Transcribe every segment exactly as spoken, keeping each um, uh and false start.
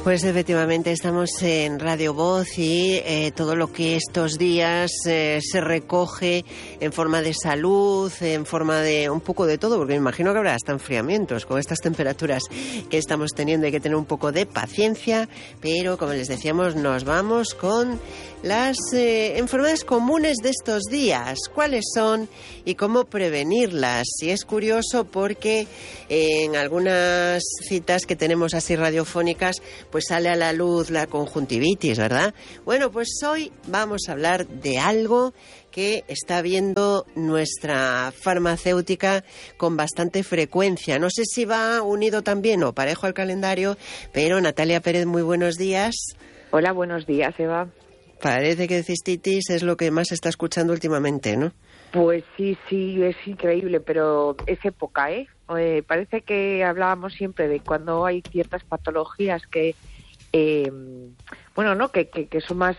Pues efectivamente estamos en Radio Voz y eh, todo lo que estos días eh, se recoge en forma de salud, en forma de un poco de todo, porque me imagino que habrá hasta enfriamientos con estas temperaturas que estamos teniendo. Hay que tener un poco de paciencia, pero como les decíamos, nos vamos con las eh, enfermedades comunes de estos días. ¿Cuáles son y cómo prevenirlas? Y es curioso porque eh, en algunas citas que tenemos así radiofónicas, pues sale a la luz la conjuntivitis, ¿verdad? Bueno, pues hoy vamos a hablar de algo que está viendo nuestra farmacéutica con bastante frecuencia. No sé si va unido también o parejo al calendario, pero Natalia Pérez, muy buenos días. Hola, buenos días, Eva. Parece que cistitis es lo que más se está escuchando últimamente, ¿no? Pues sí, sí, es increíble, pero es época, ¿eh? eh parece que hablábamos siempre de cuando hay ciertas patologías que, eh, bueno, no, que, que, que son más,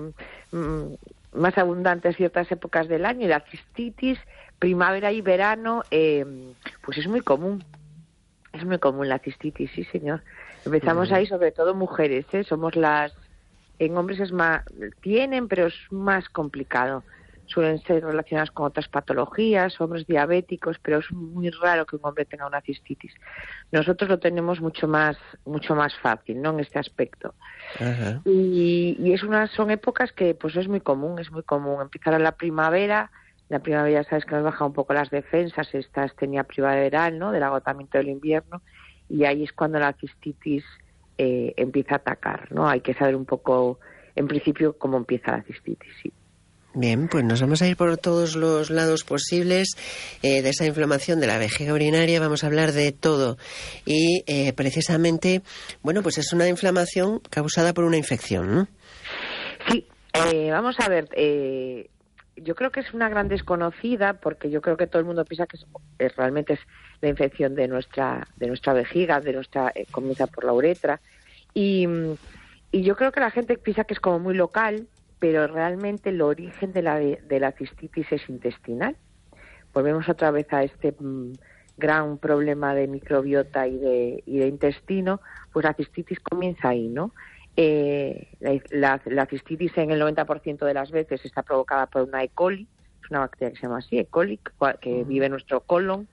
mm, más abundantes ciertas épocas del año, y la cistitis, primavera y verano, eh, pues es muy común. Es muy común la cistitis, sí, señor. Empezamos uh-huh. ahí, sobre todo mujeres, ¿eh? Somos las... En hombres es más, tienen, pero es más complicado. Suelen ser relacionados con otras patologías, hombres diabéticos, pero es muy raro que un hombre tenga una cistitis. Nosotros lo tenemos mucho más, mucho más fácil, ¿no? En este aspecto. Uh-huh. Y, y es una, son épocas que, pues es muy común, es muy común. Empezar a la primavera, la primavera, sabes que nos baja un poco las defensas, esta astenia primaveral, ¿no? Del agotamiento del invierno, y ahí es cuando la cistitis Eh, empieza a atacar, ¿no? Hay que saber un poco, en principio, cómo empieza la cistitis, sí. Bien, pues nos vamos a ir por todos los lados posibles eh, de esa inflamación de la vejiga urinaria. Vamos a hablar de todo. Y eh, precisamente, bueno, pues es una inflamación causada por una infección, ¿no? Sí, eh, vamos a ver, eh, yo creo que es una gran desconocida, porque yo creo que todo el mundo piensa que es, es, realmente es la infección de nuestra de nuestra vejiga, de nuestra eh, comienza por la uretra, y, y yo creo que la gente piensa que es como muy local, pero realmente el origen de la de la cistitis es intestinal. Volvemos otra vez a este mm, gran problema de microbiota y de y de intestino, pues la cistitis comienza ahí, ¿no? Eh, la, la, la cistitis en el noventa por ciento de las veces está provocada por una E. coli, es una bacteria que se llama así, E. coli, que vive en nuestro colon,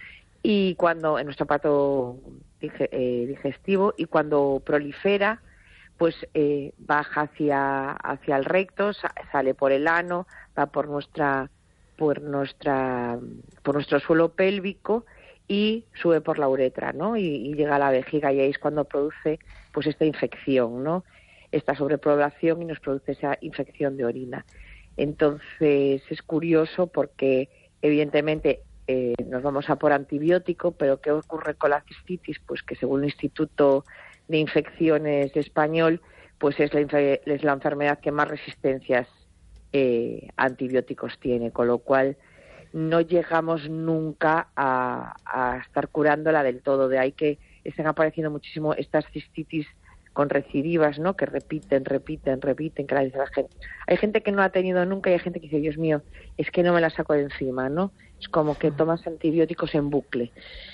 y cuando en nuestro aparato digestivo, y cuando prolifera, pues eh, baja hacia hacia el recto, sa- sale por el ano, va por nuestra por nuestra por nuestro suelo pélvico y sube por la uretra, ¿no? Y, y llega a la vejiga, y ahí es cuando produce pues esta infección, ¿no? Esta sobrepoblación, y nos produce esa infección de orina. Entonces es curioso porque evidentemente Eh, nos vamos a por antibiótico, pero ¿qué ocurre con la cistitis? Pues que según el Instituto de Infecciones Español, pues es la, infe- es la enfermedad que más resistencias eh, antibióticos tiene, con lo cual no llegamos nunca a, a estar curándola del todo. De ahí que estén apareciendo muchísimo estas cistitis con recidivas, ¿no? Que repiten, repiten, repiten, que la dice la gente. Hay gente que no la ha tenido nunca, y hay gente que dice, Dios mío, es que no me la saco de encima, ¿no? Es como que tomas antibióticos en bucle.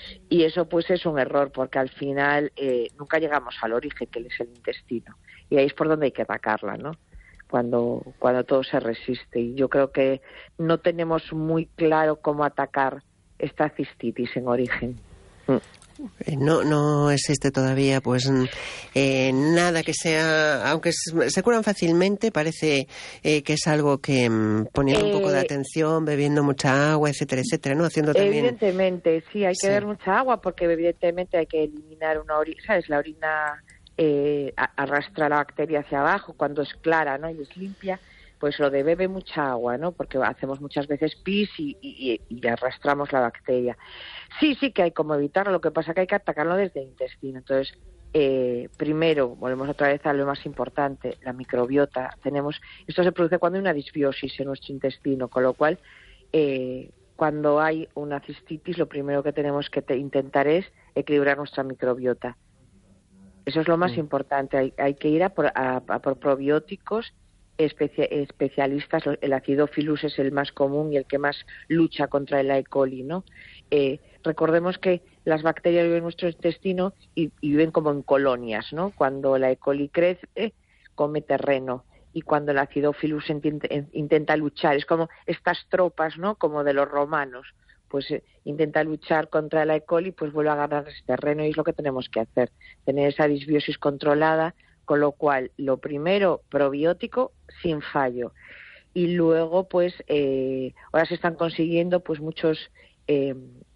Y eso pues es un error, porque al final eh, nunca llegamos al origen, que es el intestino. Y ahí es por donde hay que atacarla, ¿no? Cuando, cuando todo se resiste. Y yo creo que no tenemos muy claro cómo atacar esta cistitis en origen. Mm. No, no existe todavía, pues eh, nada que sea, aunque se curan fácilmente, parece eh, que es algo que mm, poniendo eh, un poco de atención, bebiendo mucha agua, etcétera, etcétera, ¿no? Haciendo también... Evidentemente, sí, hay que sí. beber mucha agua, porque evidentemente hay que eliminar una orina, ¿sabes? La orina eh, arrastra la bacteria hacia abajo cuando es clara, ¿no? Y es limpia. Pues lo de bebe mucha agua, ¿no? Porque hacemos muchas veces pis y, y, y arrastramos la bacteria. Sí, sí que hay como evitarlo, lo que pasa que hay que atacarlo desde el intestino. Entonces, eh, primero, volvemos otra vez a lo más importante, la microbiota. Tenemos, esto se produce cuando hay una disbiosis en nuestro intestino, con lo cual, eh, cuando hay una cistitis, lo primero que tenemos que te, intentar es equilibrar nuestra microbiota. Eso es lo más sí. importante. Hay, hay que ir a por, a, a por probióticos, Especia, especialistas. El acidófilus es el más común y el que más lucha contra el E. coli, ¿no? Eh, recordemos que las bacterias viven en nuestro intestino y, y viven como en colonias, ¿no? Cuando la E. coli crece, come terreno. Y cuando el Acidophilus intenta luchar, es como estas tropas, ¿no? Como de los romanos, pues eh, intenta luchar contra la E. coli, pues vuelve a agarrar ese terreno y es lo que tenemos que hacer, tener esa disbiosis controlada, con lo cual, lo primero, probiótico sin fallo. Y luego, pues, eh, ahora se están consiguiendo, pues, muchos, eh,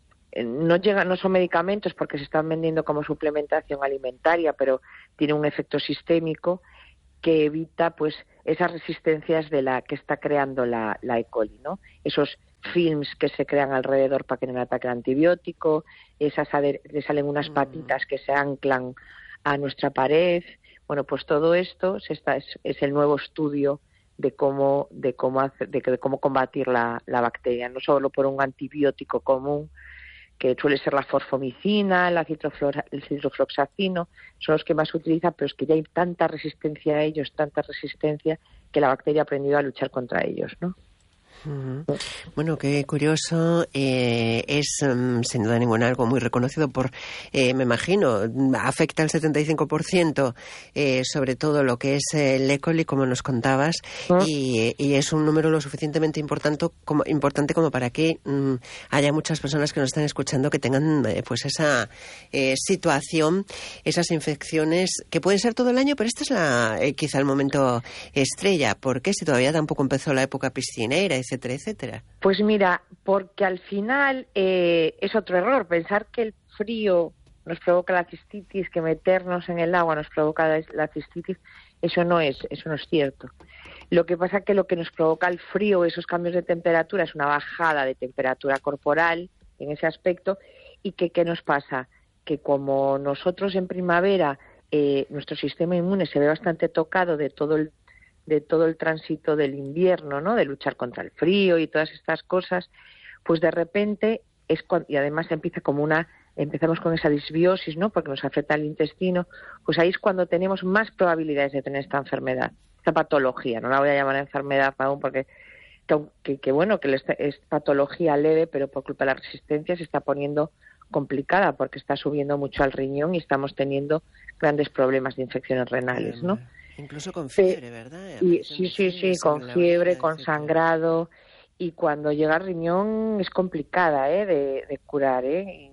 no llegan, no son medicamentos porque se están vendiendo como suplementación alimentaria, pero tiene un efecto sistémico que evita pues esas resistencias de la que está creando la, la E. coli, ¿no? Esos films que se crean alrededor para que no ataque el antibiótico, esas le salen unas patitas que se anclan a nuestra pared. Bueno, pues todo esto se está, es, es el nuevo estudio de cómo de cómo hacer, de, de cómo combatir la, la bacteria, no solo por un antibiótico común, que suele ser la forfomicina, la citroflora, el citrofloxacino, son los que más se utilizan, pero es que ya hay tanta resistencia a ellos, tanta resistencia, que la bacteria ha aprendido a luchar contra ellos, ¿no? Uh-huh. Bueno, qué curioso. Eh, es um, sin duda ninguna algo muy reconocido por, eh, me imagino, afecta al setenta y cinco por ciento, eh, sobre todo lo que es el E. coli, como nos contabas, uh-huh. y, y es un número lo suficientemente importante como, importante como para que um, haya muchas personas que nos están escuchando que tengan eh, pues esa eh, situación, esas infecciones que pueden ser todo el año, pero este es la, eh, quizá el momento estrella. ¿Por qué? Si todavía tampoco empezó la época piscinera, etcétera, etcétera. Pues mira, porque al final eh, es otro error, pensar que el frío nos provoca la cistitis, que meternos en el agua nos provoca la, la cistitis, eso no es, eso no es cierto. Lo que pasa es que lo que nos provoca el frío, esos cambios de temperatura, es una bajada de temperatura corporal en ese aspecto. ¿Y que, qué nos pasa? Que como nosotros en primavera eh, nuestro sistema inmune se ve bastante tocado de todo el de todo el tránsito del invierno, ¿no? De luchar contra el frío y todas estas cosas, pues de repente es cuando, y además empieza como una, empezamos con esa disbiosis, ¿no? Porque nos afecta el intestino, pues ahí es cuando tenemos más probabilidades de tener esta enfermedad, esta patología, no la voy a llamar enfermedad aún porque que, que bueno, que es patología leve, pero por culpa de la resistencia se está poniendo complicada porque está subiendo mucho al riñón y estamos teniendo grandes problemas de infecciones renales, ¿no? Incluso con fiebre, ¿verdad? Y, sí, sí, sí, con fiebre, con sangrado. Y cuando llega al riñón es complicada ¿eh? de, de curar, ¿eh?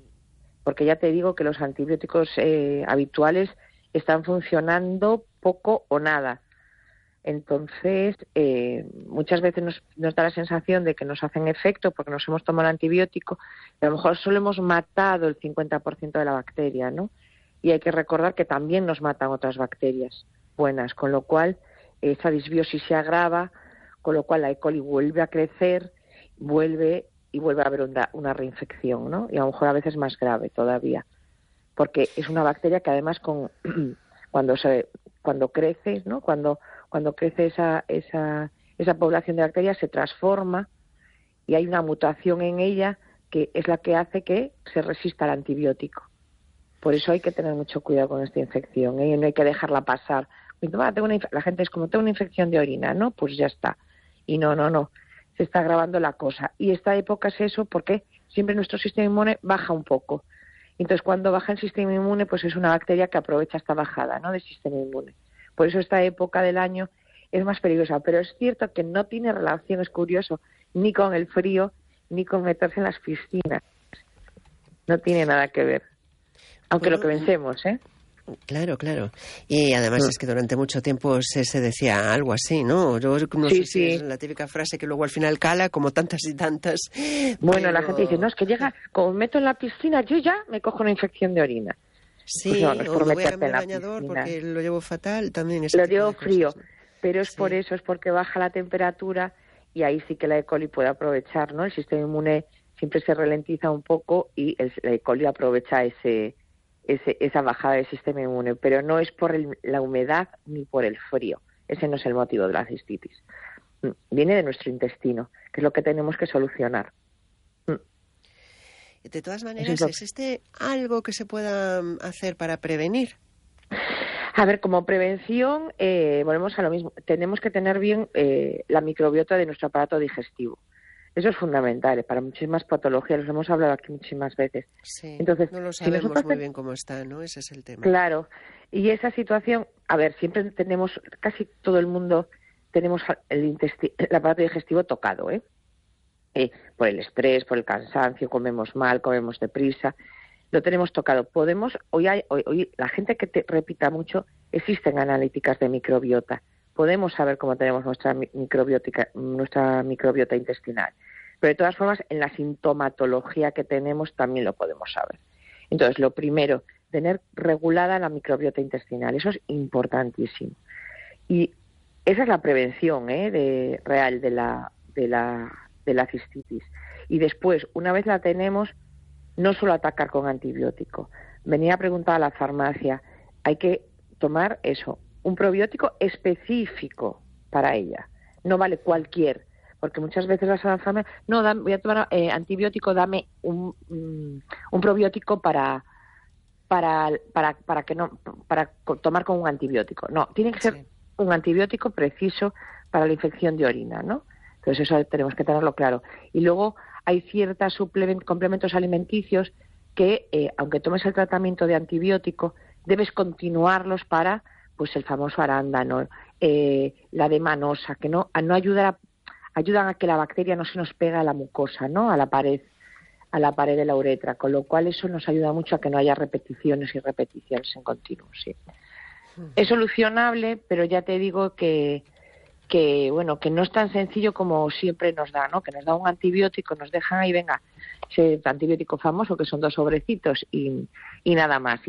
Porque ya te digo que los antibióticos eh, habituales están funcionando poco o nada. Entonces, eh, muchas veces nos, nos da la sensación de que nos hacen efecto porque nos hemos tomado el antibiótico, pero a lo mejor solo hemos matado el cincuenta por ciento de la bacteria, ¿no? Y hay que recordar que también nos matan otras bacterias buenas, con lo cual esa disbiosis se agrava, con lo cual la E. coli vuelve a crecer, vuelve y vuelve a haber una, una reinfección, ¿no? Y a lo mejor a veces más grave todavía, porque es una bacteria que además con cuando se cuando crece, ¿no? Cuando cuando crece esa esa esa población de bacterias se transforma y hay una mutación en ella que es la que hace que se resista al antibiótico. Por eso hay que tener mucho cuidado con esta infección, ¿eh? Y no hay que dejarla pasar. Tengo una, la gente es como, tengo una infección de orina, ¿no? Pues ya está. Y no, no, no. Se está agravando la cosa. Y esta época es eso porque siempre nuestro sistema inmune baja un poco. Entonces, cuando baja el sistema inmune, pues es una bacteria que aprovecha esta bajada, ¿no? Del sistema inmune. Por eso esta época del año es más peligrosa. Pero es cierto que no tiene relación, es curioso, ni con el frío, ni con meterse en las piscinas. No tiene nada que ver. Aunque bueno, lo que pensemos, ¿eh? Claro, claro. Y además mm. es que durante mucho tiempo se, se decía algo así, ¿no? Yo no sí, sé si sí. es la típica frase que luego al final cala, como tantas y tantas. Bueno, pero... la gente dice, no, es que llega, como me meto en la piscina, yo ya me cojo una infección de orina. Sí, pues no, no es o por me voy a meterte cambiar en el bañador piscina. Porque lo llevo fatal también. Lo llevo frío, cosas. Pero es sí. por eso, es porque baja la temperatura y ahí sí que la E. coli puede aprovechar, ¿no? El sistema inmune siempre se ralentiza un poco y el, la E. coli aprovecha ese... Ese, esa bajada del sistema inmune, pero no es por el, la humedad ni por el frío. Ese no es el motivo de la cistitis. Viene de nuestro intestino, que es lo que tenemos que solucionar. De todas maneras, ¿es ¿existe algo que se pueda hacer para prevenir? A ver, como prevención, eh, volvemos a lo mismo. Tenemos que tener bien eh, la microbiota de nuestro aparato digestivo. Eso es fundamental, para muchísimas patologías, los hemos hablado aquí muchísimas veces. Sí, Entonces, no lo si sabemos nosotros muy te- bien cómo está, ¿no? Ese es el tema. Claro, y esa situación, a ver, siempre tenemos, casi todo el mundo tenemos el, intesti- el aparato digestivo tocado, ¿eh? Eh, por el estrés, por el cansancio, comemos mal, comemos deprisa, lo tenemos tocado. Podemos, hoy, hay, hoy, hoy la gente que te repita mucho, existen analíticas de microbiota. Podemos saber cómo tenemos nuestra microbiótica, nuestra microbiota intestinal. Pero de todas formas, en la sintomatología que tenemos también lo podemos saber. Entonces, lo primero, tener regulada la microbiota intestinal. Eso es importantísimo. Y esa es la prevención, ¿eh? de, real de la, de la, de la cistitis. Y después, una vez la tenemos, no solo atacar con antibiótico. Venía a preguntar a la farmacia, hay que tomar eso, un probiótico específico para ella. No vale cualquier, porque muchas veces vas a la farmacia, no, dame, voy a tomar eh, antibiótico, dame un, un, un probiótico para, para, para, para que no, para tomar con un antibiótico. No, tiene que ser Sí. un antibiótico preciso para la infección de orina, ¿no? Entonces eso tenemos que tenerlo claro. Y luego hay ciertos complementos alimenticios que, eh, aunque tomes el tratamiento de antibiótico, debes continuarlos para, pues, el famoso arándano, eh, la demanosa, que no, no ayudan a, ayudan a que la bacteria no se nos pega a la mucosa, ¿no? A la pared, a la pared de la uretra, con lo cual eso nos ayuda mucho a que no haya repeticiones y repeticiones en continuo, sí. Es solucionable, pero ya te digo que que bueno, que no es tan sencillo como siempre nos da, ¿no? Que nos da un antibiótico, nos dejan ahí, venga, ese antibiótico famoso que son dos sobrecitos y, y nada más.